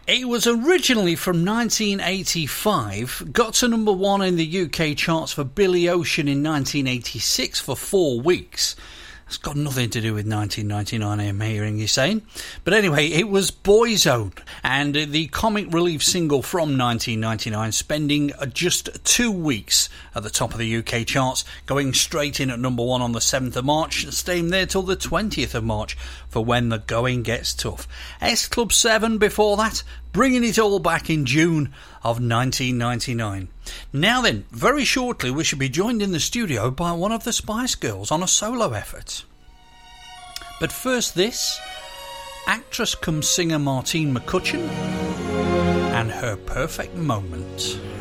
It was originally from 1985, got to number one in the UK charts for Billy Ocean in 1986 for 4 weeks. It's got nothing to do with 1999, I'm hearing you saying. But anyway, it was Boyzone, and the comic relief single from 1999, spending just 2 weeks at the top of the UK charts, going straight in at number one on the 7th of March, staying there till the 20th of March for When the Going Gets Tough. S Club 7 before that, bringing it all back in June of 1999. Now then, very shortly we should be joined in the studio by one of the Spice Girls on a solo effort. But first this, actress cum singer Martine McCutcheon and Her Perfect Moment.